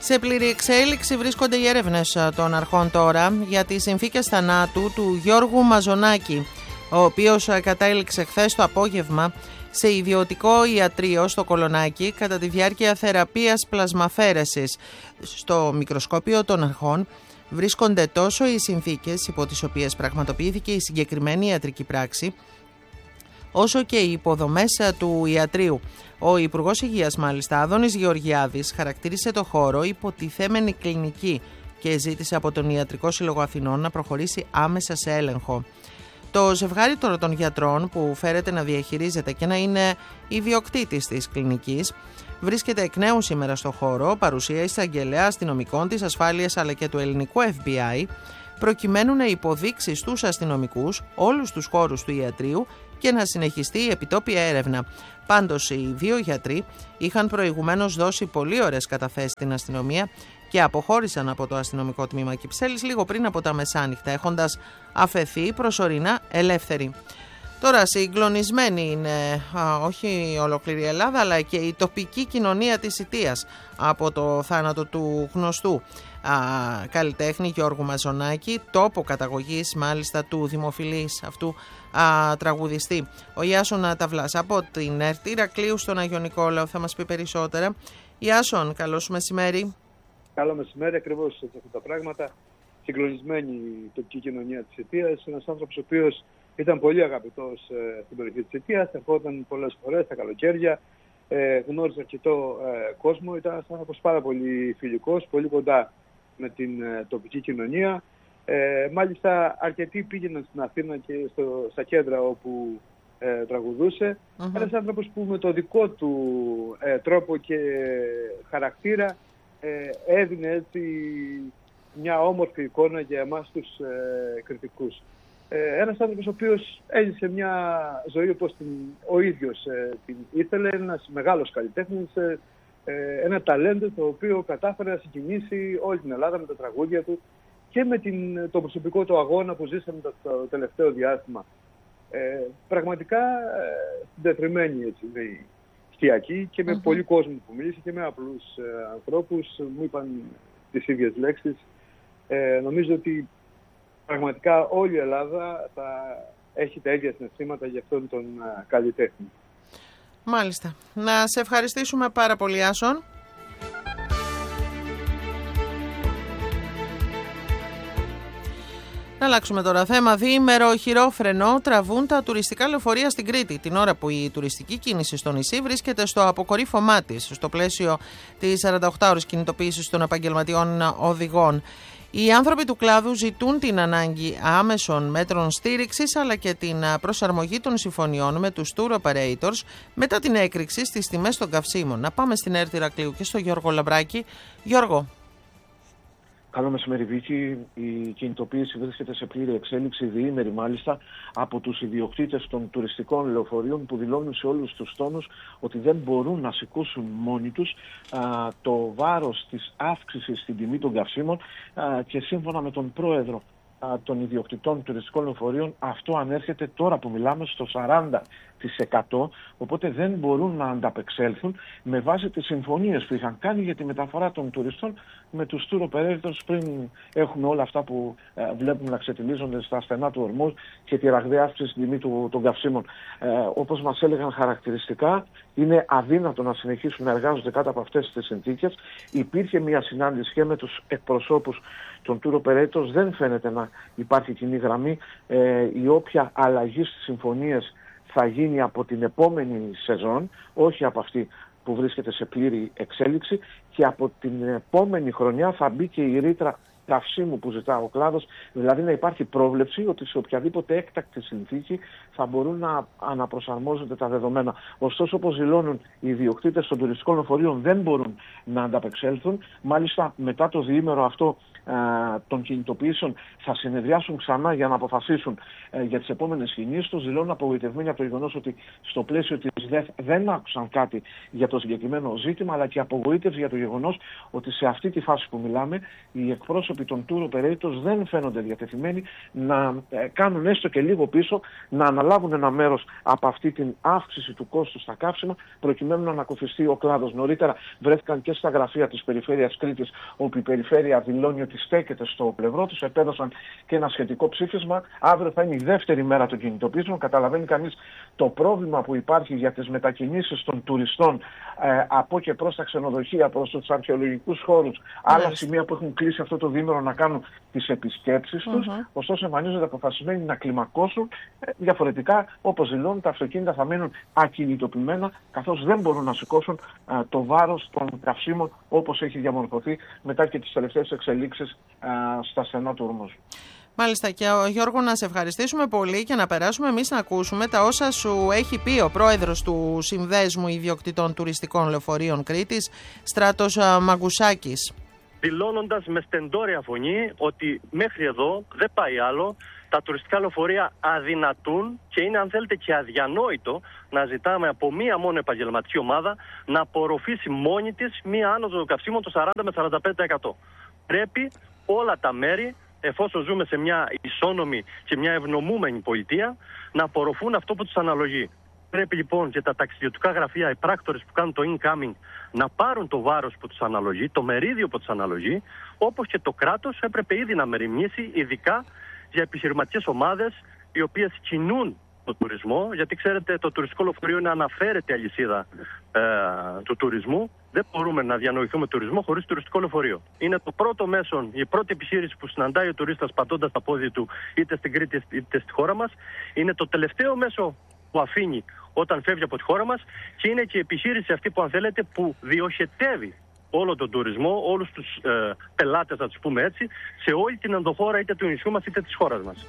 Σε πλήρη εξέλιξη βρίσκονται οι έρευνες των αρχών τώρα για τις συνθήκες θανάτου του Γιώργου Μαζονάκη, ο οποίος κατέληξε χθες το απόγευμα σε ιδιωτικό ιατρείο στο Κολονάκι κατά τη διάρκεια θεραπείας πλασμαφέρεσης. Στο μικροσκόπιο των αρχών βρίσκονται τόσο οι συνθήκες υπό τις οποίες πραγματοποιήθηκε η συγκεκριμένη ιατρική πράξη, όσο και οι υποδομές του ιατρείου. Ο Υπουργός Υγείας, μάλιστα, Άδωνης Γεωργιάδης, χαρακτήρισε το χώρο υποτιθέμενη κλινική και ζήτησε από τον Ιατρικό Σύλλογο Αθηνών να προχωρήσει άμεσα σε έλεγχο. Το ζευγάρι τώρα των γιατρών, που φέρεται να διαχειρίζεται και να είναι ιδιοκτήτης της κλινικής, βρίσκεται εκ νέου σήμερα στο χώρο, παρουσία εισαγγελέα, αστυνομικών της ασφάλειας αλλά και του ελληνικού FBI, προκειμένου να υποδείξει στους αστυνομικούς όλους τους χώρους του ιατρείου και να συνεχιστεί η επιτόπια έρευνα. Πάντως, οι δύο γιατροί είχαν προηγουμένως δώσει πολύ ωραίες καταθέσεις στην αστυνομία και αποχώρησαν από το αστυνομικό τμήμα Κυψέλης λίγο πριν από τα μεσάνυχτα, έχοντας αφαιθεί προσωρινά ελεύθεροι. Τώρα, συγκλονισμένη είναι όχι ολόκληρη η Ελλάδα, αλλά και η τοπική κοινωνία της Ιττίας από το θάνατο του γνωστού καλλιτέχνη Γιώργου Μαζονάκη, τόπο καταγωγής μάλιστα του δημοφιλής αυτού τραγουδιστή. Ο Ιάσον Ταυλάς από την ΕΡΤ Ηρακλείου στον Άγιο Νικόλαο θα μας πει περισσότερα. Ιάσον, καλώς μεσημέρι. Καλό μεσημέρι, ακριβώς έτσι αυτά τα πράγματα. Συγκλονισμένη η τοπική κοινωνία της Ιττίας. Ένας άνθρωπος ο οποίος ήταν πολύ αγαπητός στην περιοχή της Ιττίας, ερχόταν πολλές φορές τα καλοκαίρια, γνώριζε αρκετό κόσμο. Ήταν ένας άνθρωπος πάρα πολύ φιλικός, πολύ κοντά με την τοπική κοινωνία. Μάλιστα, αρκετοί πήγαιναν στην Αθήνα και στα κέντρα όπου τραγουδούσε. Ένας άνθρωπος που με το δικό του τρόπο και χαρακτήρα έδινε έτσι μια όμορφη εικόνα για εμάς τους κριτικούς. Ένας άνθρωπος ο οποίος έζησε μια ζωή όπως ο ίδιος την ήθελε, ένας μεγάλος καλλιτέχνης, ένα ταλέντο το οποίο κατάφερε να συγκινήσει όλη την Ελλάδα με τα τραγούδια του και με το προσωπικό του αγώνα που ζήσαμε το τελευταίο διάστημα. Πραγματικά συντετριμμένη στιακή και με πολύ κόσμο που μίλησε και με απλούς ανθρώπους, μου είπαν τις ίδιες λέξεις. Νομίζω ότι πραγματικά όλη η Ελλάδα θα έχει τα ίδια συναισθήματα για αυτόν τον καλλιτέχνη. Μάλιστα. Να σε ευχαριστήσουμε πάρα πολύ, Άσον. Να αλλάξουμε τώρα θέμα. Διήμερο χειρόφρενο τραβούν τα τουριστικά λεωφορεία στην Κρήτη, την ώρα που η τουριστική κίνηση στο νησί βρίσκεται στο αποκορύφωμά της, στο πλαίσιο της 48ωρης κινητοποίησης των επαγγελματιών οδηγών. Οι άνθρωποι του κλάδου ζητούν την ανάγκη άμεσων μέτρων στήριξης αλλά και την προσαρμογή των συμφωνιών με τους tour operators μετά την έκρηξη στις τιμές των καυσίμων. Να πάμε στην ΕΡΤ Ηρακλείου και στο Γιώργο Λαμπράκη. Γιώργο. Καλό μεσημέρι, Βίκη. Η κινητοποίηση βρίσκεται σε πλήρη εξέλιξη, διήμερη μάλιστα, από τους ιδιοκτήτες των τουριστικών λεωφορείων που δηλώνουν σε όλους τους τόνους ότι δεν μπορούν να σηκώσουν μόνοι τους το βάρος της αύξησης στην τιμή των καυσίμων και σύμφωνα με τον πρόεδρο των ιδιοκτητών τουριστικών λεωφορείων αυτό ανέρχεται τώρα που μιλάμε στο 40%, οπότε δεν μπορούν να ανταπεξέλθουν με βάση τις συμφωνίες που είχαν κάνει για τη μεταφορά των τουριστών με τους tour operators πριν έχουμε όλα αυτά που βλέπουμε να ξετυλίζονται στα στενά του ορμού και τη ραγδαία αύξηση στην τιμή των καυσίμων. Όπως μας έλεγαν χαρακτηριστικά, είναι αδύνατο να συνεχίσουν να εργάζονται κάτω από αυτές τις συνθήκες. Υπήρχε μια συνάντηση και με τους εκπροσώπους των tour operators, δεν φαίνεται να υπάρχει κοινή γραμμή. Η όποια αλλαγή στις συμφωνίες θα γίνει από την επόμενη σεζόν, όχι από αυτή που βρίσκεται σε πλήρη εξέλιξη, και από την επόμενη χρονιά θα μπει και η ρήτρα καυσίμου που ζητά ο κλάδος, δηλαδή να υπάρχει πρόβλεψη ότι σε οποιαδήποτε έκτακτη συνθήκη θα μπορούν να αναπροσαρμόζονται τα δεδομένα. Ωστόσο, όπως δηλώνουν οι ιδιοκτήτες των τουριστικών λεωφορείων, δεν μπορούν να ανταπεξέλθουν. Μάλιστα, μετά το διήμερο αυτό των κινητοποιήσεων θα συνεδριάσουν ξανά για να αποφασίσουν για τις επόμενες κινήσεις τους. Δηλώνουν απογοητευμένοι από το γεγονός ότι στο πλαίσιο της ΔΕΘ δεν άκουσαν κάτι για το συγκεκριμένο ζήτημα, αλλά και απογοήτευση για το γεγονός ότι σε αυτή τη φάση που μιλάμε οι εκπρόσωποι εκπρόσωποι των tour operators δεν φαίνονται διατεθειμένοι να κάνουν έστω και λίγο πίσω, να αναλάβουν ένα μέρος από αυτή την αύξηση του κόστου στα καύσιμα, προκειμένου να ανακουφιστεί ο κλάδος. Νωρίτερα βρέθηκαν και στα γραφεία της Περιφέρειας Κρήτης, όπου η Περιφέρεια δηλώνει ότι στέκεται στο πλευρό τους, επέδωσαν και ένα σχετικό ψήφισμα. Αύριο θα είναι η δεύτερη μέρα των κινητοποιήσεων. Καταλαβαίνει κανείς το πρόβλημα που υπάρχει για τις μετακινήσεις των τουριστών από και προς τα ξενοδοχεία, προς τους αρχαιολογικούς χώρους, άλλα σημεία που έχουν κλείσει αυτό το διήμερο να κάνουν τις επισκέψεις τους. Ωστόσο, εμφανίζονται αποφασισμένοι να κλιμακώσουν. Διαφορετικά, όπως δηλώνουν, τα αυτοκίνητα θα μείνουν ακινητοποιημένα, καθώς δεν μπορούν να σηκώσουν το βάρος των καυσίμων όπως έχει διαμορφωθεί μετά και τις τελευταίες εξελίξεις στα στενά του Ορμούζου. Μάλιστα, και Γιώργο, να σε ευχαριστήσουμε πολύ και να περάσουμε εμείς να ακούσουμε τα όσα σου έχει πει ο πρόεδρος του Συνδέσμου Ιδιοκτητών Τουριστικών Λεωφορείων Κρήτης, Στράτος Μαγκουσάκης. Δηλώνοντας με στεντόρια φωνή ότι μέχρι εδώ δεν πάει άλλο, τα τουριστικά λεωφορεία αδυνατούν και είναι, αν θέλετε, και αδιανόητο να ζητάμε από μία μόνο επαγγελματική ομάδα να απορροφήσει μόνη της μία άνοδο καυσίμων το 40 με 45%. Πρέπει όλα τα μέρη, εφόσον ζούμε σε μια ισόνομη και μια ευνομούμενη πολιτεία, να απορροφούν αυτό που τους αναλογεί. Πρέπει λοιπόν και τα ταξιδιωτικά γραφεία, οι πράκτορες που κάνουν το incoming, να πάρουν το βάρος που τους αναλογεί, το μερίδιο που τους αναλογεί, όπως και το κράτος έπρεπε ήδη να μεριμνήσει, ειδικά για επιχειρηματικές ομάδες οι οποίες κινούν το τουρισμό, γιατί ξέρετε, το τουριστικό λεωφορείο είναι αναφέρετη αλυσίδα του τουρισμού. Δεν μπορούμε να διανοηθούμε τουρισμό χωρίς τουριστικό λεωφορείο. Είναι το πρώτο μέσο, η πρώτη επιχείρηση που συναντάει ο τουρίστας πατώντας τα πόδια του είτε στην Κρήτη είτε στη χώρα μας. Είναι το τελευταίο μέσο που αφήνει όταν φεύγει από τη χώρα μας και είναι και η επιχείρηση αυτή που, αν θέλετε, που διοχετεύει όλο τον τουρισμό, όλους τους πελάτες, να τους πούμε έτσι, σε όλη την ενδοχώρα είτε του νησιού μας είτε της χώρας μας.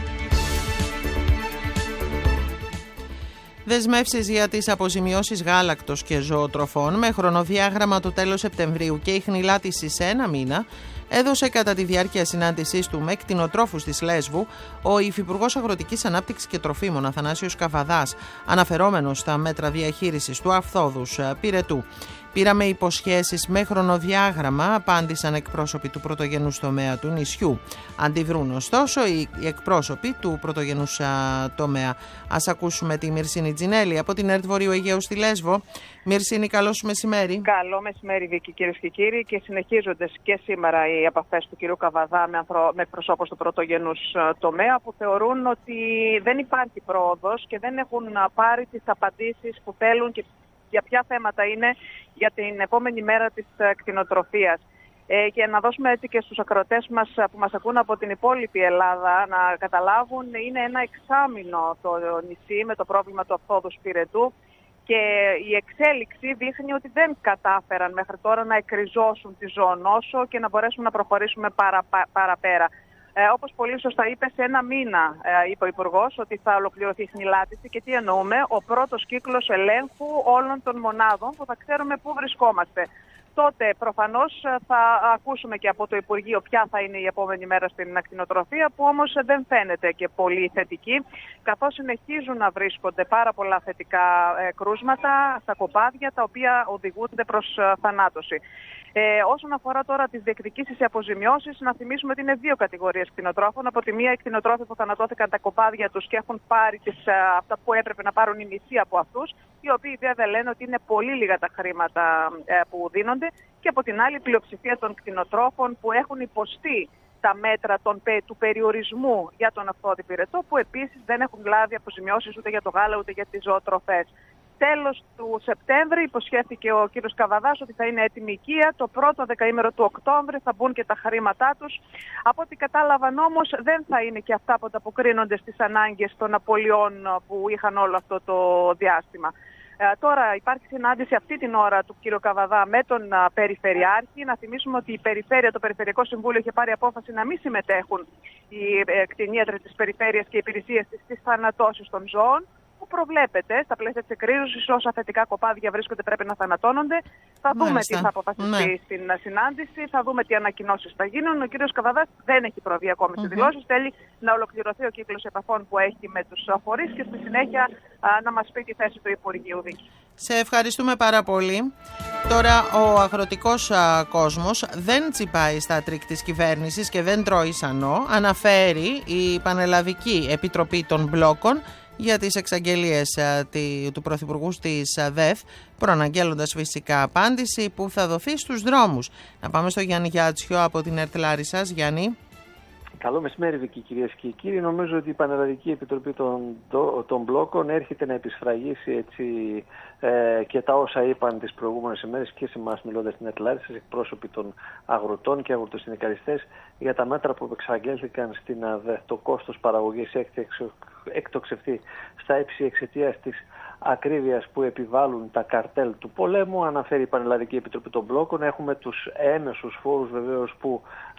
Δεσμεύσεις για τις αποζημιώσεις γάλακτος και ζωοτροφών με χρονοδιάγραμμα το τέλος Σεπτεμβρίου και η χνηλάτιση σε ένα μήνα έδωσε κατά τη διάρκεια συνάντησής του με κτηνοτρόφους της Λέσβου ο Υφυπουργός Αγροτικής Ανάπτυξης και Τροφίμων Αθανάσιος Καβαδάς, αναφερόμενος στα μέτρα διαχείρισης του αυθόδους πυρετού. Πήραμε υποσχέσεις με χρονοδιάγραμμα, απάντησαν εκπρόσωποι του πρωτογενούς τομέα του νησιού. Αντιδρούν ωστόσο οι εκπρόσωποι του πρωτογενούς τομέα. Ας ακούσουμε τη Μυρσίνη Τζινέλη από την ΕΡΤ Βορείου Αιγαίου στη Λέσβο. Μυρσίνη, καλό μεσημέρι. Καλό μεσημέρι, Βίκη, κυρίες και κύριοι. Και συνεχίζονται και σήμερα οι επαφές του κυρίου Καβαδά με εκπροσώπους του πρωτογενούς τομέα, που θεωρούν ότι δεν υπάρχει πρόοδος και δεν έχουν πάρει τις απαντήσεις που θέλουν και για ποια θέματα είναι για την επόμενη μέρα της κτηνοτροφίας. Και να δώσουμε έτσι και στους ακροατές μας που μας ακούν από την υπόλοιπη Ελλάδα να καταλάβουν, είναι ένα εξάμηνο το νησί με το πρόβλημα του αυθόδους πυρετού και η εξέλιξη δείχνει ότι δεν κατάφεραν μέχρι τώρα να εκριζώσουν τη ζωονόσο και να μπορέσουν να προχωρήσουμε παραπέρα. Όπως πολύ σωστά είπε, σε ένα μήνα είπε ο Υπουργός ότι θα ολοκληρωθεί η χνηλάτιση. Και τι εννοούμε? Ο πρώτος κύκλος ελέγχου όλων των μονάδων που θα ξέρουμε πού βρισκόμαστε. Τότε προφανώς θα ακούσουμε και από το Υπουργείο ποια θα είναι η επόμενη μέρα στην ακτινοτροφία, που όμως δεν φαίνεται και πολύ θετική, καθώς συνεχίζουν να βρίσκονται πάρα πολλά θετικά κρούσματα στα κοπάδια, τα οποία οδηγούνται προς θανάτωση. Όσον αφορά τώρα τις διεκδικήσεις και αποζημιώσεις, να θυμίσουμε ότι είναι δύο κατηγορίες κτηνοτρόφων. Από τη μία, οι κτηνοτρόφοι που θανατώθηκαν τα κοπάδια τους και έχουν πάρει αυτά που έπρεπε να πάρουν οι μισοί από αυτούς, οι οποίοι βέβαια λένε ότι είναι πολύ λίγα τα χρήματα που δίνονται. Και από την άλλη, η πλειοψηφία των κτηνοτρόφων που έχουν υποστεί τα μέτρα του περιορισμού για τον αυθόδη πυρετό, που επίσης δεν έχουν λάβει αποζημιώσεις ούτε για το γάλα ούτε για τις ζωοτροφές. Τέλος του Σεπτέμβρη υποσχέθηκε ο κύριος Καβαδάς ότι θα είναι έτοιμη η οικία. Το πρώτο δεκαήμερο του Οκτώβρη θα μπουν και τα χρήματά τους. Από ό,τι κατάλαβαν όμως, δεν θα είναι και αυτά που ανταποκρίνονται στις ανάγκες των απολειών που είχαν όλο αυτό το διάστημα. Τώρα υπάρχει συνάντηση αυτή την ώρα του κ. Καβαδά με τον Περιφερειάρχη. Να θυμίσουμε ότι η Περιφέρεια, το Περιφερειακό Συμβούλιο, είχε πάρει απόφαση να μην συμμετέχουν οι κτηνίατροι της Περιφέρειας και οι υπηρεσίες της στις θανατώσεις των ζώων, που προβλέπεται στα πλαίσια της εκρίζωσης. Όσα θετικά κοπάδια βρίσκονται πρέπει να θανατώνονται. Θα δούμε τι θα αποφασιστεί στην συνάντηση, θα δούμε τι ανακοινώσεις θα γίνουν. Ο κ. Καβαδάς δεν έχει προβεί ακόμη σε δηλώσεις. Θέλει να ολοκληρωθεί ο κύκλος επαφών που έχει με τους φορείς και στη συνέχεια να μας πει τη θέση του Υπουργείου. Σε ευχαριστούμε πάρα πολύ. Τώρα ο αγροτικός κόσμος δεν τσιπάει στα τρίκ της κυβέρνησης και δεν τρώει σανό, αναφέρει η Πανελλαδική Επιτροπή των Μπλόκων για τις εξαγγελίες του Πρωθυπουργού της ΔΕΘ, προαναγγέλλοντας φυσικά απάντηση που θα δοθεί στους δρόμους. Να πάμε στο Γιάννη Γιάτσιο από την ΕΡΤ Λάρισσας. Γιάννη. Καλό μεσημέρι, Βίκη, κυρίες και κύριοι. Νομίζω ότι η Πανελλαδική Επιτροπή των Μπλόκων έρχεται να επισφραγίσει και τα όσα είπαν τις προηγούμενες ημέρες και σε εμάς μιλώντας στην ΕΡΤ Λάρισσας, εκπρόσωποι των αγροτών και αγροτοσυνδικαλιστές, για τα μέτρα που εξαγγέλθηκαν στην ΑΔΕ. Το κόστος παραγωγής έχει εκτοξευθεί στα ύψη εξαιτίας της ακρίβειας που επιβάλλουν τα καρτέλ του πολέμου. Αναφέρει η Πανελλαδική Επιτροπή των Μπλόκων. Έχουμε τους έμεσους φόρους βεβαίως που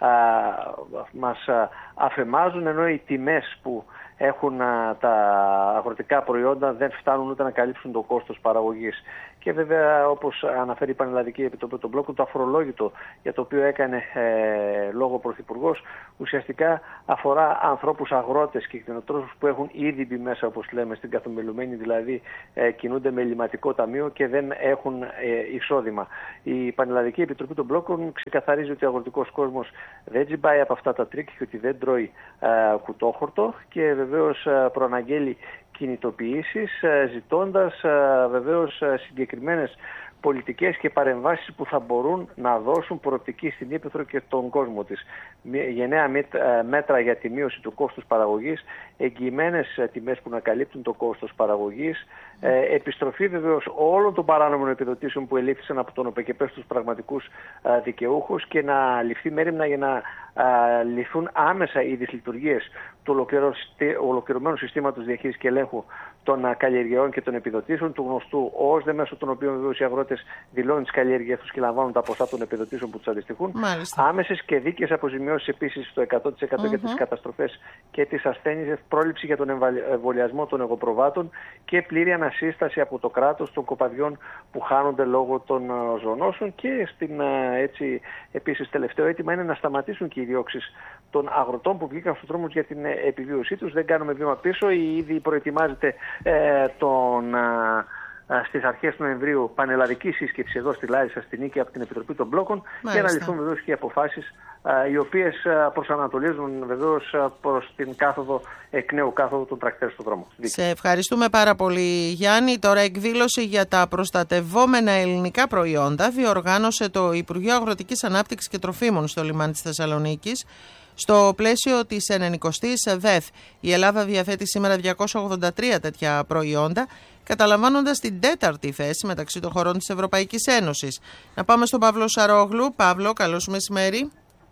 μας αφεμάζουν, ενώ οι τιμές που έχουν τα αγροτικά προϊόντα δεν φτάνουν ούτε να καλύψουν το κόστος παραγωγής. Και βέβαια, όπως αναφέρει η Πανελλαδική Επιτροπή των Μπλόκων, το αφορολόγητο για το οποίο έκανε λόγο ο Πρωθυπουργός ουσιαστικά αφορά ανθρώπους αγρότες και κτηνοτρόφους που έχουν ήδη μπει μέσα, όπως λέμε, στην καθομιλουμένη, δηλαδή κινούνται με ελλειμματικό ταμείο και δεν έχουν εισόδημα. Η Πανελλαδική Επιτροπή των Μπλόκων ξεκαθαρίζει ότι ο αγροτικός κόσμος δεν τσιμπάει από αυτά τα τρίκ και ότι δεν τρώει κουτόχορτο και βεβαίως προαναγγέλει κινητοποιήσεις, ζητώντας βεβαίως συγκεκριμένες πολιτικές και παρεμβάσεις που θα μπορούν να δώσουν προοπτική στην Ήπεθρο και τον κόσμο της. Γενναία μέτρα για τη μείωση του κόστους παραγωγής, εγγυημένες τιμές που να καλύπτουν το κόστος παραγωγής, επιστροφή βεβαίως όλων των παράνομων επιδοτήσεων που ελήφθησαν από τον ΟΠΕΚΕΠΕ στους πραγματικούς δικαιούχους και να ληφθεί μέριμνα για να λυθούν άμεσα οι δυσλειτουργίες του ολοκληρωμένου συστήματος διαχείρισης και ελέγχου των καλλιεργειών και των επιδοτήσεων, του γνωστού ΟΣΔΕ, μέσω των οποίων βεβαίως οι αγρότες δηλώνουν τις καλλιέργειές τους και λαμβάνουν τα ποσά των επιδοτήσεων που τους αντιστοιχούν. Άμεσες και δίκαιες αποζημιώσεις επίσης στο 100% για τις καταστροφές και τις ασθένειες, πρόληψη για τον εμβολιασμό των εγωπροβάτων και πλήρη ανασύσταση από το κράτος των κοπαδιών που χάνονται λόγω των ζωονόσων. Και έτσι επίσης τελευταίο αίτημα είναι να σταματήσουν και οι διώξεις των αγροτών που βγήκαν στους δρόμους για την επιβίωσή τους. Δεν κάνουμε βήμα πίσω. Ήδη προετοιμάζεται στις αρχές του Νοεμβρίου πανελλαδική σύσκεψη εδώ στη Λάρισα, στην Νίκη, από την Επιτροπή των Μπλόκων. Μάλιστα. Και να ληφθούν βεβαίως και αποφάσεις οι οποίες προσανατολίζουν βεβαίως προς την εκ νέου κάθοδο των τρακτέρ στον δρόμο. Σε ευχαριστούμε πάρα πολύ, Γιάννη. Τώρα, εκδήλωση για τα προστατευόμενα ελληνικά προϊόντα διοργάνωσε το Υπουργείο Αγροτικής Ανάπτυξης και Τροφίμων στο λιμάνι της Θεσσαλονίκης. Στο πλαίσιο της 90ης ΔΕΘ, η Ελλάδα διαθέτει σήμερα 283 τέτοια προϊόντα, καταλαμβάνοντας την 4η θέση μεταξύ των χωρών της Ευρωπαϊκής Ένωσης. Να πάμε στον Παύλο Σαρόγλου. Παύλο, καλώς μεσημέρι.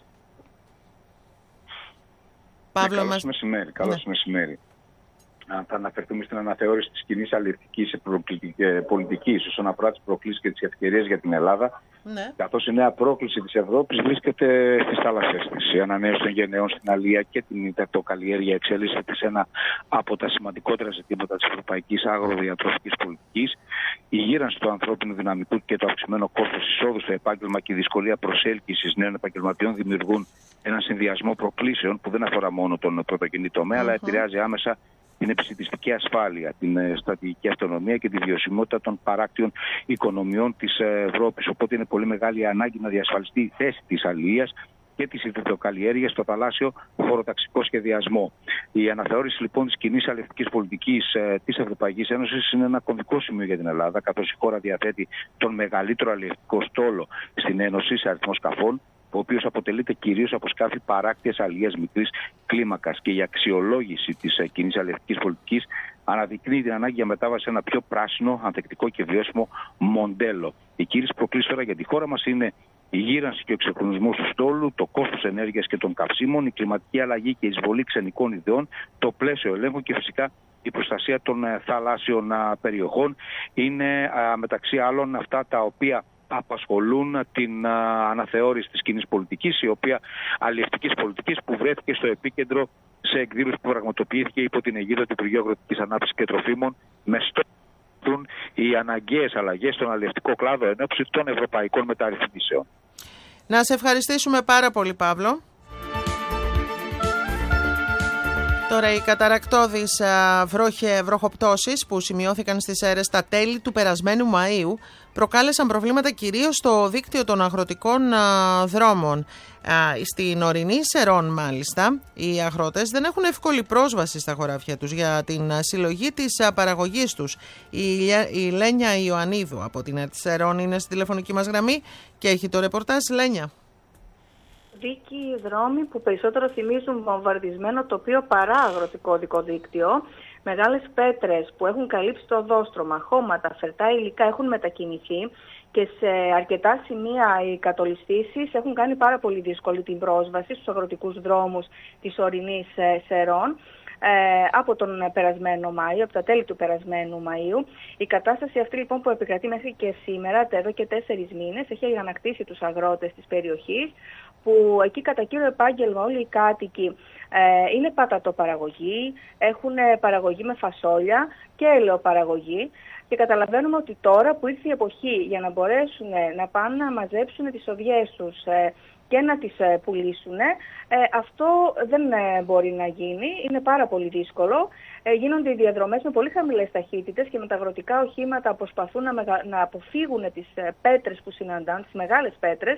Καλώς μεσημέρι. Θα αναφερθούμε στην αναθεώρηση της κοινής αλληλευτικής πολιτικής όσον αφορά τις προκλήσεις και τις ευκαιρίες για την Ελλάδα. Ναι. Καθώς η νέα πρόκληση της Ευρώπης βρίσκεται στις θάλασσες της. Η ανανέωση των γενναιών στην αλία και την υδατοκαλλιέργεια εξελίσσεται σε ένα από τα σημαντικότερα ζητήματα της ευρωπαϊκής αγροδιατροφικής πολιτικής. Η γύρανση του ανθρώπινου δυναμικού και το αυξημένο κόστος εισόδου στο επάγγελμα και η δυσκολία προσέλκυσης νέων επαγγελματιών δημιουργούν έναν συνδυασμό προκλήσεων που δεν αφορά μόνο τον πρωτογενή τομέα, αλλά επηρεάζει άμεσα την επιστημιστική ασφάλεια, την στρατηγική αυτονομία και τη βιωσιμότητα των παράκτιων οικονομιών της Ευρώπης. Οπότε είναι πολύ μεγάλη η ανάγκη να διασφαλιστεί η θέση της αλληλείας και της υδατοκαλλιέργειας στο θαλάσσιο χωροταξικό σχεδιασμό. Η αναθεώρηση λοιπόν της κοινής αλληλευτικής πολιτικής της Ευρωπαϊκής Ένωσης είναι ένα κομβικό σημείο για την Ελλάδα, καθώς η χώρα διαθέτει τον μεγαλύτερο αλληλευτικό στόλο στην Ένωση σε αριθμό σκαφών, ο οποίος αποτελείται κυρίως από σκάφη παράκτιας αλληλείας μικρής κλίμακας, και η αξιολόγηση της κοινής αλληλευτικής πολιτικής αναδεικνύει την ανάγκη για μετάβαση σε ένα πιο πράσινο, ανθεκτικό και βιώσιμο μοντέλο. Οι κύριες προκλήσεις τώρα για τη χώρα μας είναι η γύρανση και ο εξυγχρονισμός του στόλου, το κόστος ενέργειας και των καυσίμων, η κλιματική αλλαγή και η εισβολή ξενικών ιδεών, το πλαίσιο ελέγχου και φυσικά η προστασία των θαλάσσιων περιοχών. Είναι μεταξύ άλλων αυτά τα οποία απασχολούν την αναθεώρηση της κοινής πολιτικής, η οποία αλληλευτικής πολιτικής που βρέθηκε στο επίκεντρο σε εκδήλωση που πραγματοποιήθηκε υπό την αιγίδα του Υπουργείου Αγροτικής Ανάπτυξης και Τροφίμων, με στόχο οι αναγκαίες αλλαγές στον αλληλευτικό κλάδο εν ώψη των ευρωπαϊκών μεταρρυθμίσεων. Να σε ευχαριστήσουμε πάρα πολύ, Παύλο. Τώρα οι καταρρακτώδεις βροχοπτώσεις που σημειώθηκαν στις Σέρρες στα τέλη του περασμένου Μαΐου προκάλεσαν προβλήματα κυρίως στο δίκτυο των αγροτικών δρόμων. Στην ορεινή Σερών μάλιστα οι αγρότες δεν έχουν εύκολη πρόσβαση στα χωράφια τους για την συλλογή της παραγωγής τους. Η Λένια Ιωαννίδου από την ΕΡΤ Σερών είναι στη τηλεφωνική μας γραμμή και έχει το ρεπορτάζ. Λένια. Δίκοι δρόμοι που περισσότερο θυμίζουν βομβαρδισμένο τοπίο παρά αγροτικό οδικό δίκτυο. Μεγάλες πέτρες που έχουν καλύψει το οδόστρωμα, χώματα, φερτά υλικά έχουν μετακινηθεί και σε αρκετά σημεία οι κατολιστήσεις έχουν κάνει πάρα πολύ δύσκολη την πρόσβαση στους αγροτικούς δρόμους της ορεινής Σερών. Από τον περασμένο Μάιο, από τα τέλη του περασμένου Μαΐου. Η κατάσταση αυτή λοιπόν που επικρατεί μέχρι και σήμερα, εδώ και 4 μήνες, έχει αγανακτήσει τους αγρότες της περιοχής, που εκεί κατά κύριο επάγγελμα όλοι οι κάτοικοι είναι πατατοπαραγωγή, έχουν παραγωγή με φασόλια και ελαιοπαραγωγή. Και καταλαβαίνουμε ότι τώρα που ήρθε η εποχή για να μπορέσουν να πάνε να μαζέψουν τις οδιές τους και να τις πουλήσουν, αυτό δεν μπορεί να γίνει, είναι πάρα πολύ δύσκολο. Γίνονται οι διαδρομές με πολύ χαμηλές ταχύτητες και με τα αγροτικά οχήματα προσπαθούν να αποφύγουν τις πέτρες που συναντάνε, τις μεγάλες πέτρες.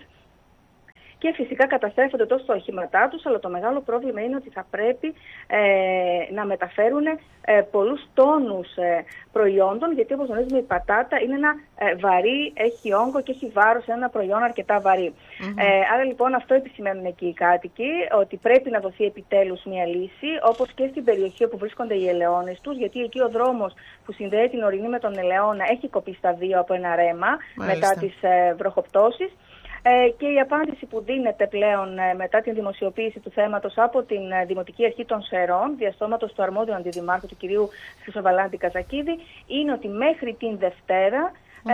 Και φυσικά καταστρέφονται τόσο τα οχήματά τους, αλλά το μεγάλο πρόβλημα είναι ότι θα πρέπει να μεταφέρουν πολλούς τόνους προϊόντων, γιατί όπως γνωρίζουμε η πατάτα είναι ένα βαρύ, έχει όγκο και έχει βάρος, είναι ένα προϊόν αρκετά βαρύ. Άρα λοιπόν αυτό επισημαίνουν εκεί οι κάτοικοι, ότι πρέπει να δοθεί επιτέλους μια λύση, όπως και στην περιοχή όπου βρίσκονται οι ελαιώνες τους, γιατί εκεί ο δρόμος που συνδέει την ορεινή με τον ελαιώνα έχει κοπεί στα δύο από ένα ρέμα μετά τις βροχοπτώσεις. Και η απάντηση που δίνεται πλέον μετά την δημοσιοποίηση του θέματος από την Δημοτική Αρχή των Σερών, διαστόματος του αρμόδιου αντιδημάρχου του κυρίου Χρυσοβαλάντη Καζακίδη, είναι ότι μέχρι την Δευτέρα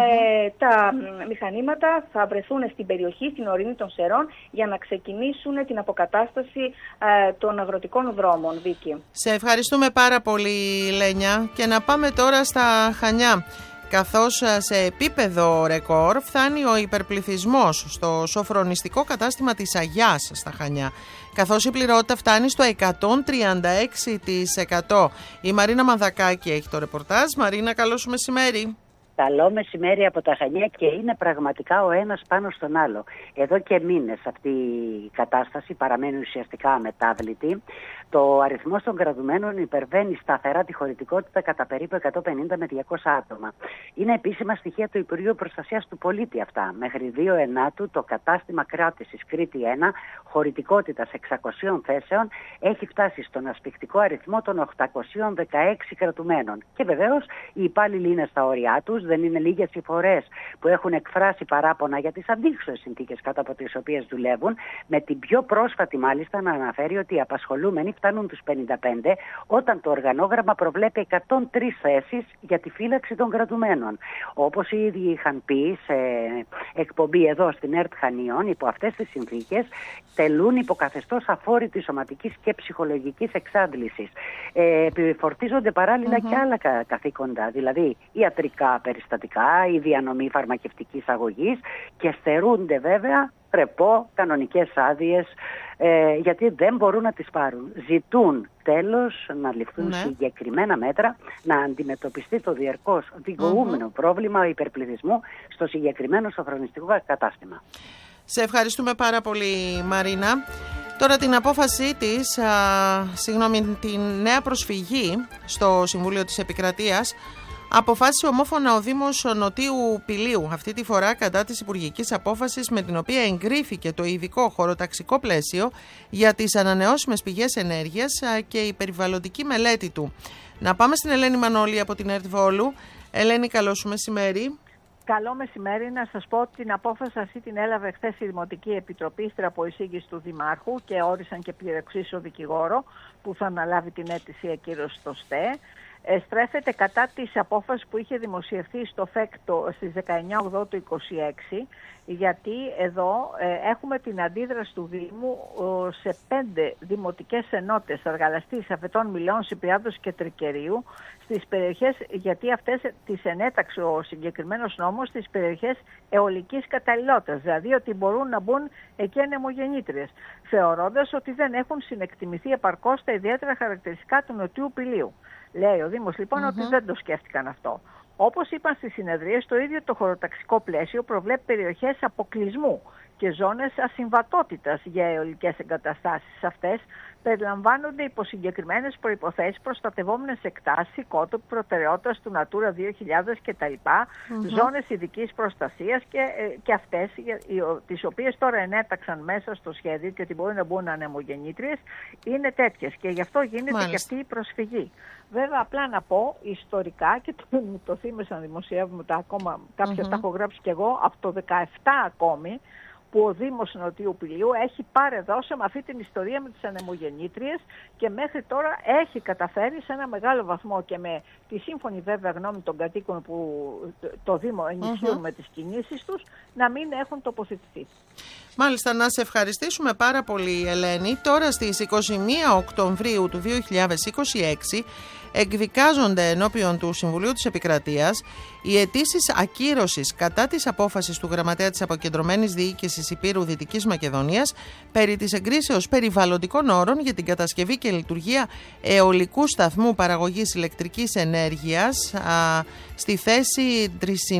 τα μηχανήματα θα βρεθούν στην περιοχή, στην ορεινή των Σερών, για να ξεκινήσουν την αποκατάσταση των αγροτικών δρόμων. Βίκη. Σε ευχαριστούμε πάρα πολύ, Λένια, και να πάμε τώρα στα Χανιά. Καθώς σε επίπεδο ρεκόρ φτάνει ο υπερπληθυσμός στο σοφρονιστικό κατάστημα της Αγιάς στα Χανιά, καθώς η πληρότητα φτάνει στο 136%. Η Μαρίνα Μανδακάκη έχει το ρεπορτάζ. Μαρίνα, καλό σου μεσημέρι. Καλό μεσημέρι από τα Χανιά, και είναι πραγματικά ο ένας πάνω στον άλλο. Εδώ και μήνες αυτή η κατάσταση παραμένει ουσιαστικά αμετάβλητη. Το αριθμός των κρατουμένων υπερβαίνει σταθερά τη χωρητικότητα κατά περίπου 150 με 200 άτομα. Είναι επίσημα στοιχεία του Υπουργείου Προστασίας του Πολίτη αυτά. Μέχρι 2 Ενάτου το κατάστημα κράτησης Κρήτη 1, χωρητικότητας 600 θέσεων, έχει φτάσει στον ασφικτικό αριθμό των 816 κρατουμένων. Και βεβαίως οι υπάλληλοι είναι στα όρια τους. Δεν είναι λίγες οι φορές που έχουν εκφράσει παράπονα για τις αντίξωες συνθήκες κάτω από τις οποίες δουλεύουν, με την πιο πρόσφατη μάλιστα να αναφέρει ότι οι απασχολούμενοι φτάνουν τους 55, όταν το οργανόγραμμα προβλέπει 103 θέσεις για τη φύλαξη των κρατουμένων. Όπως οι ίδιοι είχαν πει σε εκπομπή εδώ στην ΕΡΤ Χανίων, υπό αυτές τις συνθήκες τελούν υποκαθεστώς αφόρητης σωματικής και ψυχολογικής εξάντλησης. Επιφορτίζονται παράλληλα και άλλα καθήκοντα, δηλαδή ιατρικά περιστατικά, η διανομή φαρμακευτικής αγωγής, και στερούνται βέβαια πρεπό κανονικές άδειες, γιατί δεν μπορούν να τις πάρουν. Ζητούν τέλος να ληφθούν συγκεκριμένα μέτρα, να αντιμετωπιστεί το διαρκώς διηγούμενο πρόβλημα υπερπληθυσμού στο συγκεκριμένο σοφρονιστικό κατάστημα. Σε ευχαριστούμε πάρα πολύ, Μαρίνα. Τώρα την απόφαση της, την νέα προσφυγή στο Συμβούλιο της Επικρατείας, αποφάσισε ομόφωνα ο Δήμος Νοτίου Πηλίου, αυτή τη φορά κατά της υπουργικής απόφασης με την οποία εγκρίθηκε το ειδικό χωροταξικό πλαίσιο για τις ανανεώσιμες πηγές ενέργειας και η περιβαλλοντική μελέτη του. Να πάμε στην Ελένη Μανώλη από την ΕΡΤ Βόλου. Ελένη, καλό σου μεσημέρι. Καλό μεσημέρι. Να σας πω ότι την απόφαση αυτή την έλαβε χθες η Δημοτική Επιτροπή ύστερα από εισήγηση του Δημάρχου και όρισαν και πληρεξίσιο δικηγόρο που θα αναλάβει την αίτηση ακύρωση στο ΣΤΕ. στρέφεται κατά της απόφασης που είχε δημοσιευθεί στο ΦΕΚ στις 19/8 του 26, γιατί εδώ έχουμε την αντίδραση του Δήμου σε 5 δημοτικές ενότητες, Αργαλαστής, Αφετών, Μιλών, Σιπριάδος και Τρικερίου, στις περιοχές, γιατί αυτές τις ενέταξε ο συγκεκριμένος νόμος στις περιοχές αιωλικής καταλληλότητας, δηλαδή ότι μπορούν να μπουν εκεί ανεμογεννήτριες, θεωρώντας ότι δεν έχουν συνεκτιμηθεί επαρκώς τα ιδιαίτερα χαρακτηριστικά του νοτιού πηλίου. Λέει ο Δήμος λοιπόν ότι δεν το σκέφτηκαν αυτό. Όπως είπαν στις συνεδρίες, το ίδιο το χωροταξικό πλαίσιο προβλέπει περιοχές αποκλεισμού και ζώνες ασυμβατότητας για αιωλικές εγκαταστάσεις. Αυτές περιλαμβάνονται υπό συγκεκριμένες προϋποθέσεις προστατευόμενες εκτάσεις, οικότοποι προτεραιότητας του Natura 2000 κτλ. Ζώνες ειδικής προστασίας και αυτές, τις οποίες τώρα ενέταξαν μέσα στο σχέδιο και ότι μπορεί να μπουν ανεμογεννήτριες, είναι τέτοιες και γι' αυτό γίνεται και αυτή η προσφυγή. Βέβαια, απλά να πω ιστορικά, και το θύμισαν δημοσιεύματα ακόμα, κάποια τα έχω γράψει και εγώ, από το 17 ακόμη, που ο Δήμος Νοτιού Πηλίου έχει παρεδώσει με αυτή την ιστορία με τις ανεμογεννήτριες και μέχρι τώρα έχει καταφέρει σε ένα μεγάλο βαθμό και με τη σύμφωνη βέβαια γνώμη των κατοίκων που το Δήμο ενισχύουν με τις κινήσεις τους να μην έχουν τοποθετηθεί. Μάλιστα, να σε ευχαριστήσουμε πάρα πολύ, Ελένη. Τώρα στις 21 Οκτωβρίου του 2026 εκδικάζονται ενώπιον του Συμβουλίου της Επικρατείας οι αιτήσεις ακύρωσης κατά της απόφασης του Γραμματέα της Αποκεντρωμένης Διοίκησης Υπήρου Δυτικής Μακεδονίας περί της εγκρίσεως περιβαλλοντικών όρων για την κατασκευή και λειτουργία αιωλικού σταθμού παραγωγής ηλεκτρικής ενέργειας στη θέση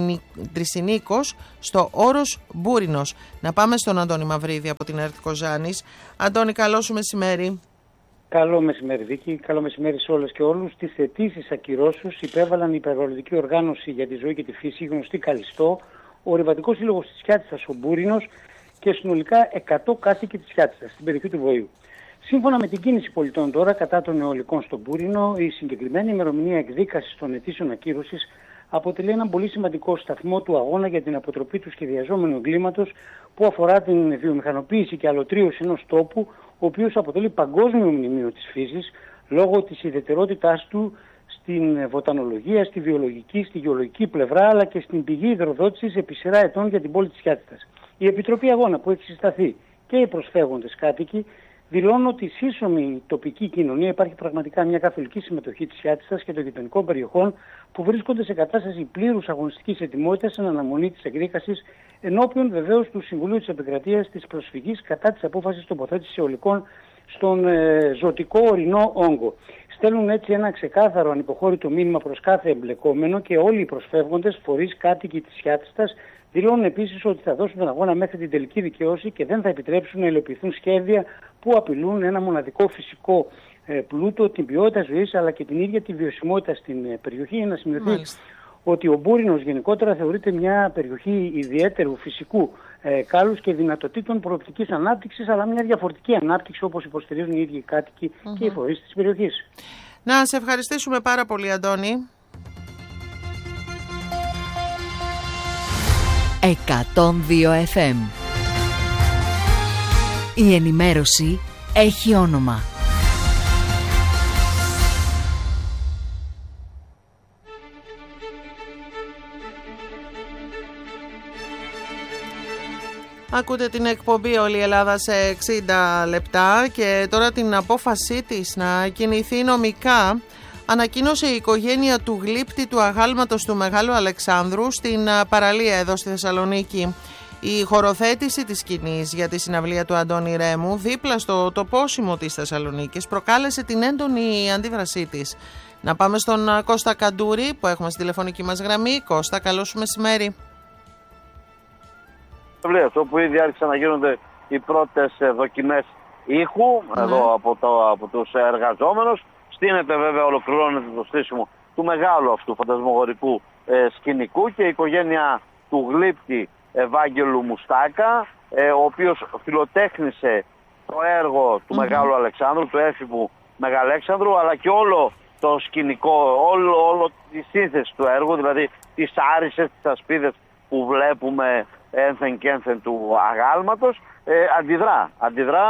Τρισινίκος στο όρος Μπούρινος. Να πάμε στον Αντώνη Μαυρίδη από την ΕΡΤ Κοζάνης. Αντώνη, καλό σου μεσημέρι. Καλό μεσημέρι, Βίκη. Καλό μεσημέρι σε όλες και όλους. Τις αιτήσεις ακυρώσεως υπέβαλαν η Περιβαλλοντική Οργάνωση για τη Ζωή και τη Φύση, γνωστή Καλιστό, ο Ρηβατικός Σύλλογος της Χιάτισσας, ο Μπούρινος και συνολικά 100 κάτοικοι της Χιάτισσας, στην περιοχή του Βοήου. Σύμφωνα με την κίνηση πολιτών τώρα κατά των αιωλικών στον Μπούρινο, η συγκεκριμένη ημερομηνία εκδίκασης των αιτήσεων ακύρωσης αποτελεί έναν πολύ σημαντικό σταθμό του αγώνα για την αποτροπή του σχεδιαζόμενου εγκλήματος που αφορά την βιομηχανοποίηση και αλωτρίωση ενός τόπου, ο οποίος αποτελεί παγκόσμιο μνημείο της φύσης λόγω της ιδιαιτερότητάς του στην βοτανολογία, στη βιολογική, στη γεωλογική πλευρά, αλλά και στην πηγή υδροδότησης επί σειρά ετών για την πόλη της Χιάτισσας. Η Επιτροπή Αγώνα που έχει συσταθεί και οι προσφεύγοντες κάτοικοι δηλώνουν ότι στη σύσσωμη τοπική κοινωνία υπάρχει πραγματικά μια καθολική συμμετοχή της Χιάτισσας και των γειτονικών περιοχών που βρίσκονται σε κατάσταση πλήρους αγωνιστικής ετοιμότητας εν αναμονή της εκδίκασης ενώπιον βεβαίως του Συμβουλίου της Επικρατείας της προσφυγής κατά της απόφασης τοποθέτησης αιωλικών στον ζωτικό ορεινό όγκο. Στέλνουν έτσι ένα ξεκάθαρο ανυποχώρητο μήνυμα προς κάθε εμπλεκόμενο και όλοι οι προσφεύγοντες, φορείς, κάτοικοι της Χιάτισσας δηλώνουν επίσης ότι θα δώσουν τον αγώνα μέχρι την τελική δικαίωση και δεν θα επιτρέψουν να υλοποιηθούν σχέδια που απειλούν ένα μοναδικό φυσικό πλούτο, την ποιότητα ζωής αλλά και την ίδια τη βιωσιμότητα στην περιοχή. Για να σημειωθεί ότι ο Μπούρινος γενικότερα θεωρείται μια περιοχή ιδιαίτερου φυσικού κάλους και δυνατοτήτων προοπτικής ανάπτυξης, αλλά μια διαφορετική ανάπτυξη όπως υποστηρίζουν οι ίδιοι οι κάτοικοι και οι φορείς της περιοχής. Να σε ευχαριστήσουμε πάρα πολύ, Αντώνη. 102 FM. Η ενημέρωση έχει όνομα. Ακούτε την εκπομπή «Όλη η Ελλάδα» σε 60 λεπτά και τώρα την απόφασή της να κινηθεί νομικά ανακοίνωσε η οικογένεια του γλύπτη του αγάλματος του Μεγάλου Αλεξάνδρου στην παραλία εδώ στη Θεσσαλονίκη. Η χωροθέτηση της σκηνής για τη συναυλία του Αντώνη Ρέμου δίπλα στο τοπόσιμο της Θεσσαλονίκης προκάλεσε την έντονη αντίδρασή της. Να πάμε στον Κώστα Καντούρη που έχουμε στη τηλεφωνική μας γραμμή. Κώστα, καλό σου μεσημέρι. Αυτό που ήδη άρχισαν να γίνονται οι πρώτες δοκιμές ήχου εδώ από τους εργαζόμενους. Στείνεται βέβαια, ολοκληρώνεται το στήσιμο του μεγάλου αυτού φαντασμογορικού σκηνικού και η οικογένεια του γλύπτη Ευάγγελου Μουστάκα, ο οποίος φιλοτέχνησε το έργο του Μεγάλου Αλεξάνδρου, του έφηβου Μεγαλέξανδρου, αλλά και όλο το σκηνικό, όλο τη σύνθεση του έργου, δηλαδή τις άρισες, τις ασπίδες που βλέπουμε ένθεν και ένθεν του αγάλματος, αντιδρά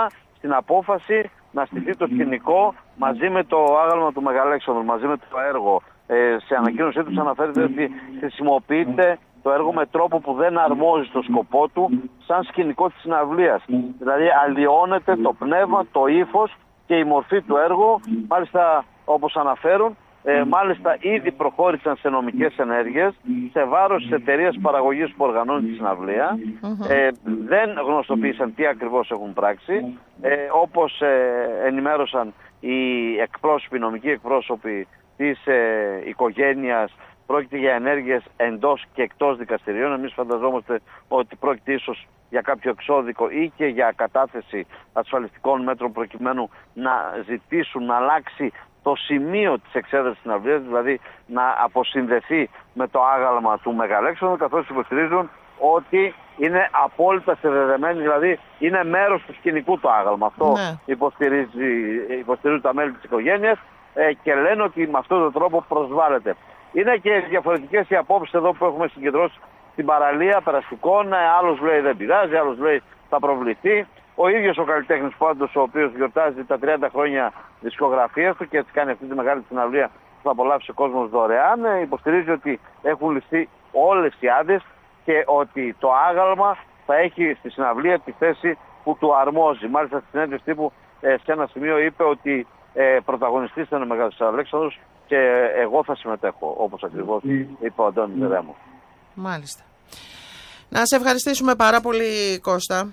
την απόφαση να στηθεί το σκηνικό μαζί με το άγαλμα του Μεγαλέξανδρου, μαζί με το έργο. Σε ανακοίνωσή τους αναφέρεται ότι χρησιμοποιείται το έργο με τρόπο που δεν αρμόζει στο σκοπό του σαν σκηνικό της συναυλίας. Δηλαδή αλλοιώνεται το πνεύμα, το ύφος και η μορφή του έργου. Μάλιστα, όπως αναφέρουν, μάλιστα ήδη προχώρησαν σε νομικές ενέργειες σε βάρος της εταιρείας παραγωγής που οργανώνει τη συναυλία. Δεν γνωστοποίησαν τι ακριβώς έχουν πράξει. Όπως ενημέρωσαν οι νομικοί εκπρόσωποι της οικογένειας, πρόκειται για ενέργειες εντός και εκτός δικαστηρίων. Εμείς φανταζόμαστε ότι πρόκειται ίσως για κάποιο εξώδικο ή και για κατάθεση ασφαλιστικών μέτρων προκειμένου να ζητήσουν να αλλάξει το σημείο της εξέδρασης της συναυλίας, δηλαδή να αποσυνδεθεί με το άγαλμα του Μεγαλέξανδρου, καθώς υποστηρίζουν ότι είναι απόλυτα συνδεδεμένοι, δηλαδή είναι μέρος του σκηνικού το άγαλμα. Αυτό υποστηρίζουν τα μέλη της οικογένειας και λένε ότι με αυτόν τον τρόπο προσβάλλεται. Είναι και διαφορετικές οι απόψεις εδώ που έχουμε συγκεντρώσει στην παραλία περαστικών. Άλλος λέει δεν πειράζει, άλλος λέει θα προβληθεί. Ο ίδιος ο καλλιτέχνης πάντως, ο οποίος γιορτάζει τα 30 χρόνια δισκογραφίας του και έτσι κάνει αυτή τη μεγάλη συναυλία που θα απολαύσει ο κόσμος δωρεάν, υποστηρίζει ότι έχουν ληφθεί όλες οι άδειες και ότι το άγαλμα θα έχει στη συναυλία τη θέση που του αρμόζει. Μάλιστα στη συνέντευξη τύπου σε ένα σημείο είπε ότι πρωταγωνιστής ήταν ο Μεγάλος Αλέξανδρος και εγώ θα συμμετέχω, όπως ακριβώς είπε ο Αντώνης Ρέμος. Μάλιστα. Να σε ευχαριστήσουμε πάρα πολύ, Κώστα.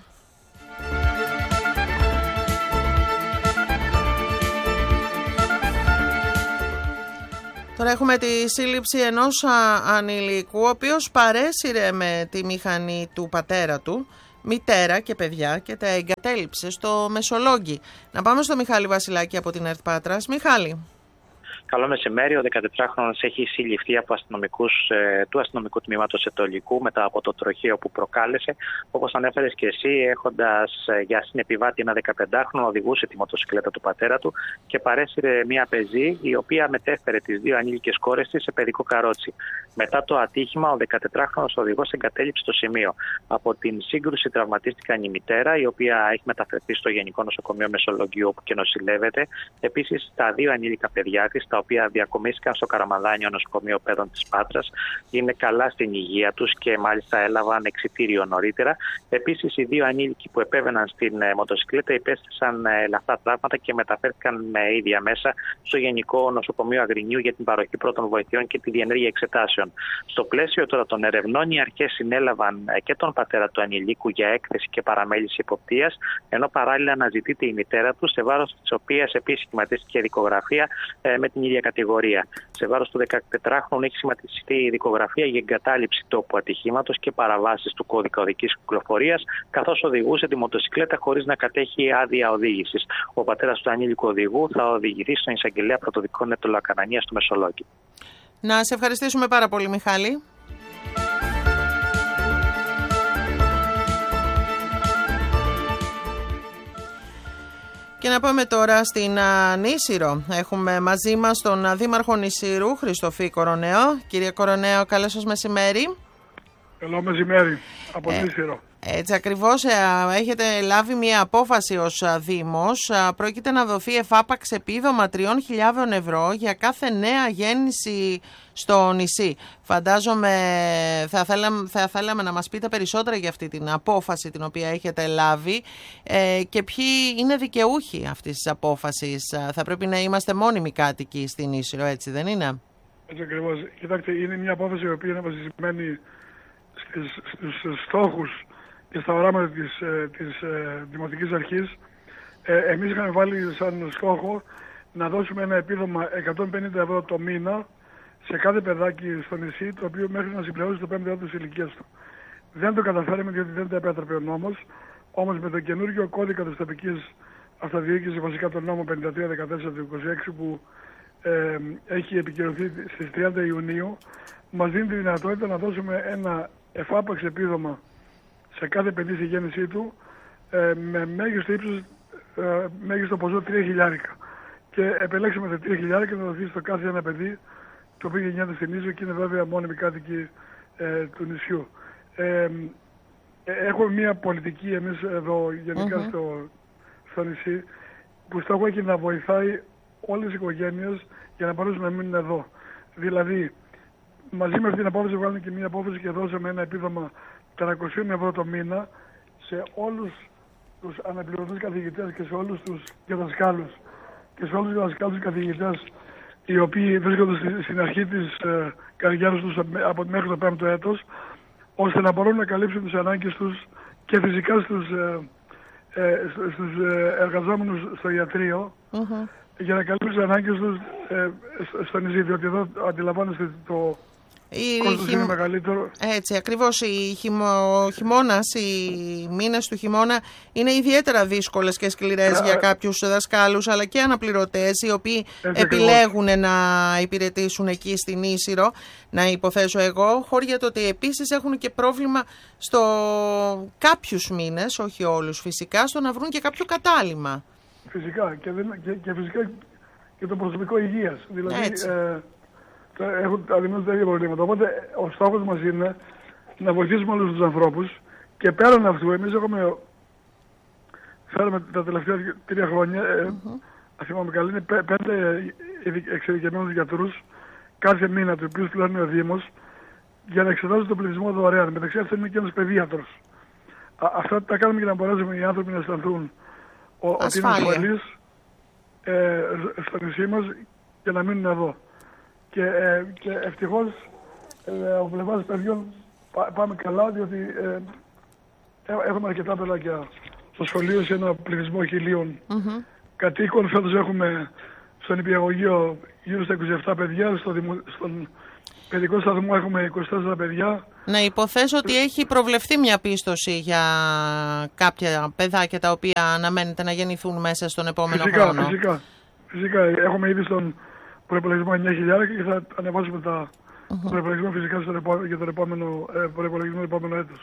Τώρα έχουμε τη σύλληψη ενός ανηλίκου, ο οποίος παρέσυρε με τη μηχανή του πατέρα του, μητέρα και παιδιά, και τα εγκατέλειψε στο Μεσολόγγι. Να πάμε στο Μιχάλη Βασιλάκη από την ΕΡΤ Πάτρας. Μιχάλη. Καλό μεσημέρι. Ο 14χρονος έχει συλληφθεί από αστυνομικούς του αστυνομικού τμήματος Ετωλικού μετά από το τροχαίο που προκάλεσε. Όπως ανέφερες και εσύ, έχοντας για συνεπιβάτη ένα 15χρονο, οδηγούσε τη μοτοσυκλέτα του πατέρα του και παρέσυρε μια πεζή, η οποία μετέφερε τις δύο ανήλικες κόρες της σε παιδικό καρότσι. Μετά το ατύχημα, ο 14χρονος οδηγός εγκατέλειψε το σημείο. Από την σύγκρουση τραυματίστηκαν η μητέρα, η οποία έχει μεταφερθεί στο Γενικό Νοσοκομείο Μεσολογγίου, όπου και νοσηλεύεται. Επίσης, τα δύο ανήλικα παιδιά της, τα οποία διακομίστηκαν στο Καραμαδάνιο Νοσοκομείο Παιδών της Πάτρας, είναι καλά στην υγεία τους και μάλιστα έλαβαν εξιτήριο νωρίτερα. Επίσης, οι δύο ανήλικοι που επέβαιναν στην μοτοσυκλέτα υπέστησαν ελαφρά τραύματα και μεταφέρθηκαν με ίδια μέσα στο Γενικό Νοσοκομείο Αγρινιού για την παροχή πρώτων βοηθειών και τη διενέργεια εξετάσεων. Στο πλαίσιο τώρα των ερευνών, οι αρχές συνέλαβαν και τον πατέρα του ανηλίκου για έκθεση και παραμέληση υποπτίας, ενώ παράλληλα αναζητείται η μητέρα του, σε βάρος της οποίας επίσης σχηματίστηκε δικογραφία με την ίδια κατηγορία. Σε βάρος του 14χρονου έχει σχηματιστεί η δικογραφία για εγκατάλειψη τόπου ατυχήματος και παραβάσεις του κώδικα οδικής κυκλοφορίας, καθώς οδηγούσε τη μοτοσυκλέτα χωρίς να κατέχει άδεια οδήγησης. Ο πατέρας του ανήλικου οδηγού θα οδηγηθεί στον εισαγγελέα πρωτοδικών Ετωλοακανανίας του Μεσολόγγι. Να σε ευχαριστήσουμε πάρα πολύ, Μιχάλη. Και να πάμε τώρα στην Νήσυρο. Έχουμε μαζί μας τον Δήμαρχο Νησύρου, Χριστοφή Κοροναίο. Κύριε Κοροναίο, καλό σας μεσημέρι. Καλό μεσημέρι από Νήσυρο. Έτσι ακριβώς, έχετε λάβει μια απόφαση ως Δήμος. Πρόκειται να δοθεί εφάπαξ επίδομα 3.000 ευρώ για κάθε νέα γέννηση στο νησί. Φαντάζομαι θα θέλαμε να μας πείτε περισσότερα για αυτή την απόφαση την οποία έχετε λάβει και ποιοι είναι δικαιούχοι αυτής της απόφασης. Θα πρέπει να είμαστε μόνιμοι κάτοικοι στην Νήσυρο, έτσι δεν είναι? Έτσι ακριβώς. Κοιτάξτε, είναι μια απόφαση η οποία είναι βασισμένη στους στόχους και στα οράματα της Δημοτικής Αρχής. Εμείς είχαμε βάλει σαν στόχο να δώσουμε ένα επίδομα 150 ευρώ το μήνα σε κάθε παιδάκι στο νησί, το οποίο μέχρι να συμπληρώσει το 5ο έτος της ηλικίας του. Δεν το καταφέραμε διότι δεν το επέτρεπε ο νόμος, όμως με το καινούργιο κώδικα της τοπικής αυτοδιοίκησης, βασικά τον νόμο 53-14 του 26 που έχει επικυρωθεί στις 30 Ιουνίου, μας δίνει τη δυνατότητα να δώσουμε ένα εφάπαξ επίδομα σε κάθε παιδί στη γέννησή του με μέγιστο ποσό 3.000. Και επιλέξαμε τα 3.000 να δοθεί στο κάθε ένα παιδί το οποίο γεννιέται στην Νήσο και είναι βέβαια μόνιμοι κάτοικοι του νησιού. Έχουμε μια πολιτική εμείς εδώ γενικά στο νησί, που στόχο έχει να βοηθάει όλες τις οικογένειες για να μπορέσουν να μείνουν εδώ. Δηλαδή, μαζί με αυτή την απόφαση βγάλουμε και μια απόφαση και δώσαμε ένα επίδομα 300 ευρώ το μήνα σε όλους τους αναπληρωτές καθηγητές και σε όλους τους δασκάλους και σε όλους τους δασκάλους καθηγητές οι οποίοι βρίσκονται στην αρχή της καριέρας τους μέχρι το 5ο έτος, ώστε να μπορούν να καλύψουν τις ανάγκες τους και φυσικά στους εργαζόμενους στο ιατρείο, για να καλύψουν τις ανάγκες τους στο νησί, διότι εδώ αντιλαμβάνεστε το κόστος είναι μεγαλύτερο. Έτσι, ακριβώς. Ο χειμώνας, οι μήνες του χειμώνα είναι ιδιαίτερα δύσκολες και σκληρές για κάποιους δασκάλους, αλλά και αναπληρωτές, οι οποίοι επιλέγουν να υπηρετήσουν εκεί στην Ίσυρο, να υποθέσω εγώ, χωρίς ότι επίσης έχουν και πρόβλημα στο κάποιους μήνες, όχι όλους φυσικά, στο να βρουν και κάποιο κατάλημα. Φυσικά, και φυσικά και το προσωπικό υγείας. Δηλαδή, έχουν αντιμετωπίσει τα ίδια προβλήματα. Οπότε ο στόχος μας είναι να βοηθήσουμε όλους τους ανθρώπους και πέραν αυτού εμείς φέραμε τα τελευταία 3 χρόνια, αν θυμάμαι καλά, είναι 5 εξειδικευμένους γιατρούς κάθε μήνα, του οποίους πληρώνει ο Δήμος, για να εξετάζουν τον πληθυσμό δωρεάν. Μεταξύ αυτών είναι και ένας παιδίατρος. Αυτά τα κάνουμε για να μπορέσουμε οι άνθρωποι να αισθανθούν ότι είναι ασφαλείς στο νησί μας και να μείνουν εδώ. Και ευτυχώς από πλευράς παιδιών πάμε καλά, διότι έχουμε αρκετά παιδάκια στο σχολείο σε ένα πληθυσμό 1.000 κατοίκων. Φέτος έχουμε στον νηπιαγωγείο γύρω στα 27 παιδιά, στον παιδικό σταθμό έχουμε 24 παιδιά. Να υποθέσω ότι έχει προβλεφθεί μια πίστοση για κάποια παιδάκια τα οποία αναμένεται να γεννηθούν μέσα στον επόμενο χρόνο. Φυσικά. Έχουμε ήδη στον προϋπολογισμό 9.000 και θα ανεβάσουμε τα προϋπολογισμό φυσικά για τον επόμενο προϋπολογισμό του επόμενου έτους.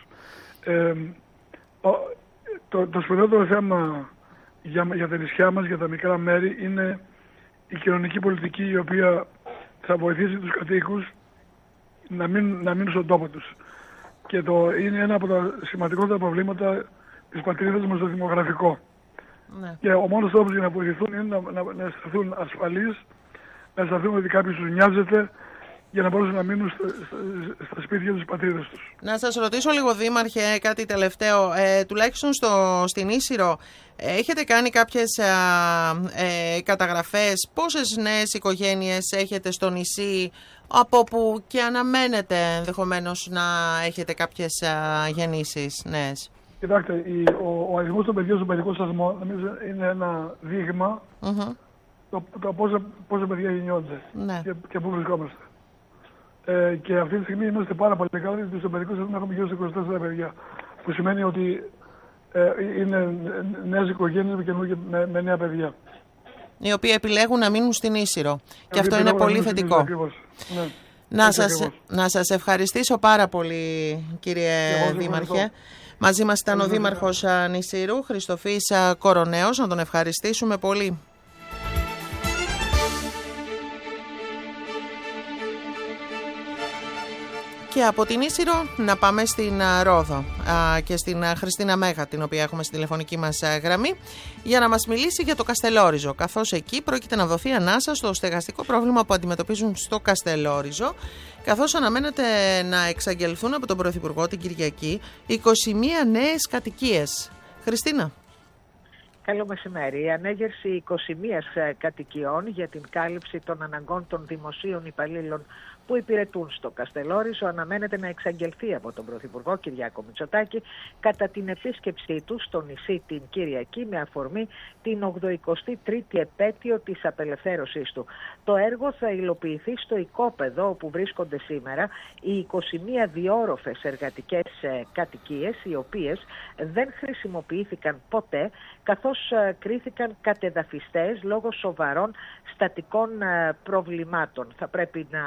Το σπουδαιότερο θέμα για τα νησιά μας, για τα μικρά μέρη, είναι η κοινωνική πολιτική, η οποία θα βοηθήσει τους κατοίκους να μείνουν στον τόπο τους. Και είναι ένα από τα σημαντικότερα προβλήματα της πατρίδας μας, το δημογραφικό. Ναι. Και ο μόνος τρόπος για να βοηθηθούν είναι να αισθανθούν ασφαλείς, να αισθανθούν ότι κάποιος τους νοιάζεται, για να μπορούν να μείνουν στα σπίτια της πατρίδας τους. Να σας ρωτήσω λίγο, Δήμαρχε, κάτι τελευταίο. Τουλάχιστον στην Ίσυρο έχετε κάνει κάποιες καταγραφές? Πόσες νέες οικογένειες έχετε στο νησί, από που και αναμένετε ενδεχομένως να έχετε κάποιες γεννήσεις νέες? Κοιτάξτε, ο αριθμός των παιδιών στον παιδικό σταθμό είναι ένα δείγμα το πόσα παιδιά γεννιόνται και πού βρισκόμαστε. Και αυτή τη στιγμή είμαστε πάρα πολύ καλοί, γιατί στο παιδικό σταθμό έχουμε γύρω στα 24 παιδιά. Που σημαίνει ότι είναι νέες οικογένειες με νέα παιδιά. Οι οποίοι επιλέγουν να μείνουν στην Ίσυρο. Και αυτό είναι πολύ θετικό. Ναι. Να σας ευχαριστήσω πάρα πολύ, κύριε Δήμαρχε. Μαζί μας ήταν ο Δήμαρχος Νησύρου, Χριστοφής Κοροναίος. Να τον ευχαριστήσουμε πολύ. Και από την Ίσυρο να πάμε στην Ρόδο και στην Χριστίνα Μέγα, την οποία έχουμε στη τηλεφωνική μας γραμμή, για να μας μιλήσει για το Καστελόριζο, καθώς εκεί πρόκειται να δοθεί ανάσα στο στεγαστικό πρόβλημα που αντιμετωπίζουν στο Καστελόριζο, καθώς αναμένεται να εξαγγελθούν από τον Πρωθυπουργό την Κυριακή 21 νέες κατοικίες. Χριστίνα. Καλό μεσημέρι. Η ανέγερση 21 κατοικιών για την κάλυψη των αναγκών των δημοσίων υπαλλήλων που υπηρετούν στο Καστελόριζο αναμένεται να εξαγγελθεί από τον Πρωθυπουργό Κυριάκο Μητσοτάκη κατά την επίσκεψή του στο νησί την Κυριακή, με αφορμή την 83η επέτειο της απελευθέρωσής του. Το έργο θα υλοποιηθεί στο οικόπεδο όπου βρίσκονται σήμερα οι 21 διόροφες εργατικές κατοικίες, οι οποίες δεν χρησιμοποιήθηκαν ποτέ, καθώς κρίθηκαν κατεδαφιστές λόγω σοβαρών στατικών προβλημάτων. Θα πρέπει να πω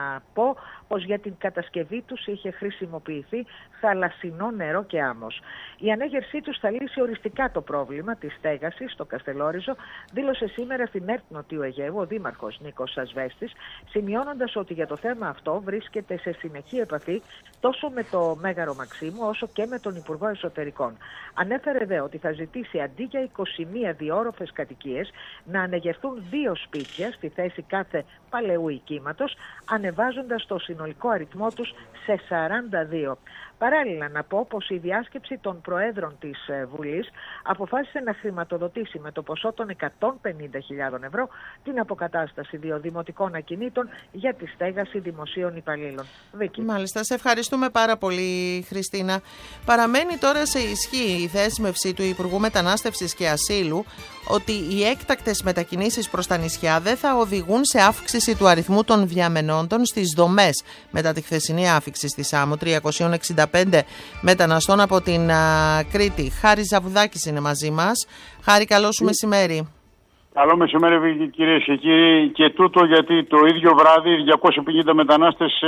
πω πως για την κατασκευή τους είχε χρησιμοποιηθεί θαλασσινό νερό και άμμος. Η ανέγερσή τους θα λύσει οριστικά το πρόβλημα της στέγασης στο Καστελόριζο, δήλωσε σήμερα στην ΕΡΤ Νοτιού Αιγαίου ο Δήμαρχος Νίκος Ασβέστης, σημειώνοντας ότι για το θέμα αυτό βρίσκεται σε συνεχή επαφή τόσο με το Μέγαρο Μαξίμου όσο και με τον Υπουργό Εσωτερικών. Ανέφερε δε ότι θα ζητήσει αντί για 21 διόροφες κατοικίες να ανεγερθούν 2 σπίτια στη θέση κάθε παλαιού οικήματος, ανεβάζοντας το συνολικό αριθμό τους σε 42. Παράλληλα να πω πως η διάσκεψη των Προέδρων της Βουλής αποφάσισε να χρηματοδοτήσει με το ποσό των 150.000 ευρώ την αποκατάσταση 2 δημοτικών ακινήτων για τη στέγαση δημοσίων υπαλλήλων. Βίκη. Μάλιστα, σε ευχαριστούμε πάρα πολύ, Χριστίνα. Παραμένει τώρα σε ισχύ η δέσμευση του Υπουργού Μετανάστευσης και Ασύλου ότι οι έκτακτες μετακινήσεις προς τα νησιά δεν θα οδηγούν σε αύξηση του αριθμού των διαμενόντων στις δομές μετά τη χθεσινή άφιξη στη Σάμο 365 μεταναστών από την Κρήτη. Χάρη Ζαβουδάκης είναι μαζί μας. Χάρη, καλό σου μεσημέρι. Καλό μεσημέρι, κυρίες και κύριοι. Και τούτο γιατί το ίδιο βράδυ 250 μετανάστες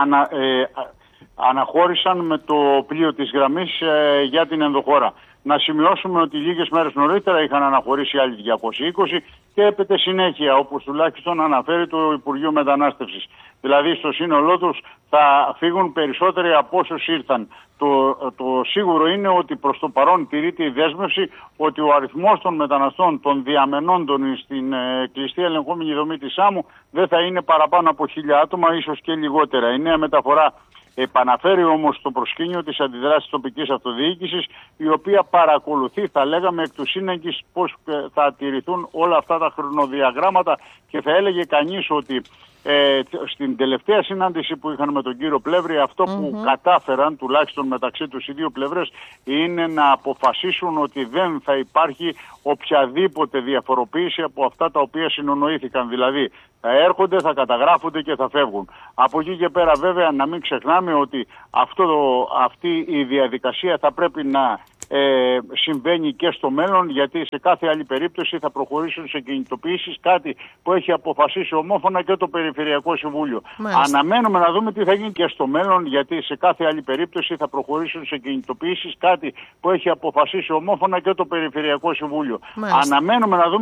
αναχώρησαν με το πλοίο της γραμμής για την ενδοχώρα. Να σημειώσουμε ότι λίγες μέρες νωρίτερα είχαν αναχωρήσει άλλοι 220 και έπεται συνέχεια, όπως τουλάχιστον αναφέρει το Υπουργείο Μετανάστευσης. Δηλαδή στο σύνολό τους θα φύγουν περισσότεροι από όσους ήρθαν. Το σίγουρο είναι ότι προς το παρόν τηρείται η δέσμευση ότι ο αριθμός των μεταναστών, των διαμενόντων στην κλειστή ελεγχόμενη δομή της Σάμου δεν θα είναι παραπάνω από 1.000 άτομα, ίσως και λιγότερα. Η νέα μεταφορά επαναφέρει όμως το προσκήνιο της αντιδράσης τοπικής αυτοδιοίκησης, η οποία παρακολουθεί, θα λέγαμε, εκ του σύνεγγυς πώς θα τηρηθούν όλα αυτά τα χρονοδιαγράμματα, και θα έλεγε κανείς ότι στην τελευταία συνάντηση που είχαν με τον κύριο Πλεύρη, αυτό που κατάφεραν τουλάχιστον μεταξύ τους οι δύο πλευρές είναι να αποφασίσουν ότι δεν θα υπάρχει οποιαδήποτε διαφοροποίηση από αυτά τα οποία συνονοήθηκαν. Δηλαδή θα έρχονται, θα καταγράφονται και θα φεύγουν. Από εκεί και πέρα βέβαια να μην ξεχνάμε ότι αυτή η διαδικασία θα πρέπει να συμβαίνει και στο μέλλον, γιατί σε κάθε άλλη περίπτωση θα προχωρήσουν σε κινητοποιήσεις, κάτι που έχει αποφασίσει ομόφωνα και το Περιφερειακό Συμβούλιο. Μάλιστα. Αναμένουμε να δούμε τι θα γίνει και στο μέλλον, γιατί σε κάθε άλλη περίπτωση θα προχωρήσουν σε κινητοποιήσεις, κάτι που έχει αποφασίσει ομόφωνα και το Περιφερειακό Συμβούλιο. Μάλιστα. Αναμένουμε να δούμε